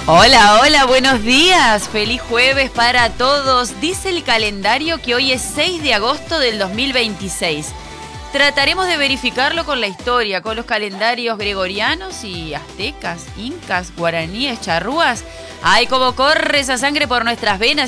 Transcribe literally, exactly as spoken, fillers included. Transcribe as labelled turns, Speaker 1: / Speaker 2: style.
Speaker 1: Hola, hola, buenos días. Feliz jueves para todos. Dice el calendario que hoy es seis de agosto del dos mil veintiséis. Trataremos de verificarlo con la historia, con los calendarios gregorianos y aztecas, incas, guaraníes, charrúas. Ay, cómo corre esa sangre por nuestras venas